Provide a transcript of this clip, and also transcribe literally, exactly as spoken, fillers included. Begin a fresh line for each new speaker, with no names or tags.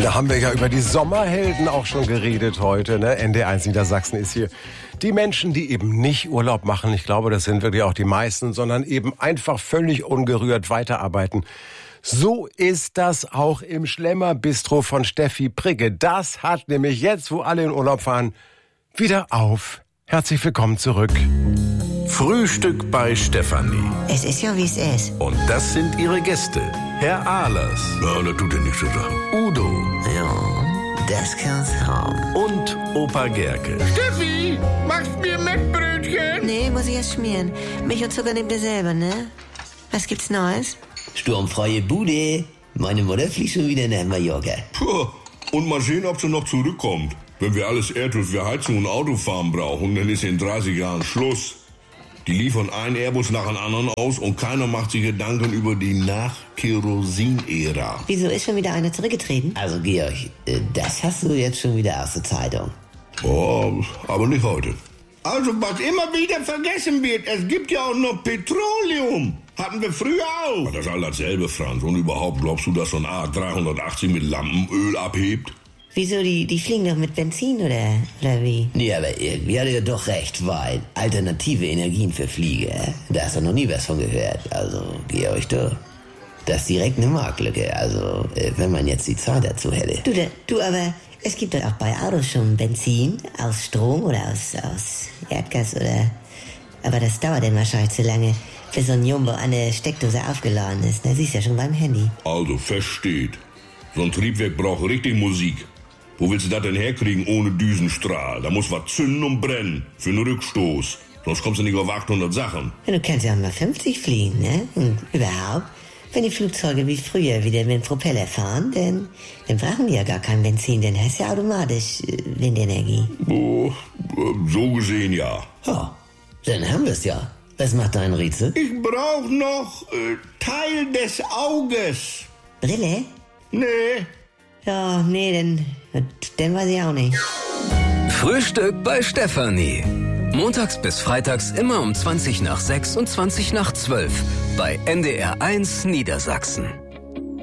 Da haben wir ja über die Sommerhelden auch schon geredet heute. Ne? N D eins Niedersachsen ist hier. Die Menschen, die eben nicht Urlaub machen, ich glaube, das sind wirklich auch die meisten, sondern eben einfach völlig ungerührt weiterarbeiten. So ist das auch im Schlemmer-Bistro von Steffi Prigge. Das hat nämlich jetzt, wo alle in Urlaub fahren, wieder auf. Herzlich willkommen zurück.
Frühstück bei Stefanie.
Es ist ja, wie es ist.
Und das sind ihre Gäste. Herr Ahlers.
Ja, das tut ja nichts zu sagen.
Udo.
Ja, das kann's haben.
Und Opa Gerke.
Steffi, machst mir Mettbrötchen?
Nee, muss ich erst schmieren. Milch und Zucker nehmt ihr selber, ne? Was gibt's Neues?
Sturmfreie Bude. Meine Mutter fliegt schon wieder nach Mallorca.
Puh, und mal sehen, ob sie noch zurückkommt. Wenn wir alles Erdöl für Heizung und Autofahren brauchen, dann ist in dreißig Jahren Schluss. Die liefern einen Airbus nach dem anderen aus und keiner macht sich Gedanken über die Nach-Kerosin-Ära.
Wieso ist schon wieder einer zurückgetreten?
Also Georg, äh, das hast du jetzt schon wieder aus der Zeitung.
Oh, aber nicht heute. Also, was immer wieder vergessen wird, es gibt ja auch noch Petroleum. Hatten wir früher auch. Das ist all dasselbe, Franz. Und überhaupt, glaubst du, dass so ein A dreihundertachtzig mit Lampenöl abhebt?
Wieso, die, die fliegen doch mit Benzin, oder, oder wie?
Nee, aber irgendwie hat er doch recht, weil alternative Energien für Flieger, da hast du noch nie was von gehört. Also, Georg, du, das ist direkt eine Marktlücke. Also, äh, wenn man jetzt die Zeit dazu hätte.
Du, da, du, aber es gibt doch auch bei Autos schon Benzin aus Strom oder aus, aus Erdgas oder... Aber das dauert dann wahrscheinlich zu lange, bis so ein Jumbo an der Steckdose aufgeladen ist. Das siehst du ja schon beim Handy.
Also, feststeht. So ein Triebwerk braucht richtig Musik. Wo willst du das denn herkriegen ohne Düsenstrahl? Da muss was zünden und brennen. Für einen Rückstoß. Sonst kommst du nicht auf achthundert Sachen.
Ja, du kannst ja auch mal fünfzig fliegen, ne? Und überhaupt, wenn die Flugzeuge wie früher wieder mit dem Propeller fahren, dann, dann brauchen die ja gar kein Benzin. Dann hast du ja automatisch äh, Windenergie.
Oh, so gesehen ja.
Ja, dann haben wir's ja. Was macht dein Rätsel?
Ich brauch noch äh, Teil des Auges.
Brille?
Nee.
Ja, nee, dann, dann weiß ich auch nicht.
Frühstück bei Stefanie. Montags bis freitags immer um zwanzig nach sechs und zwanzig nach zwölf bei N D R eins Niedersachsen.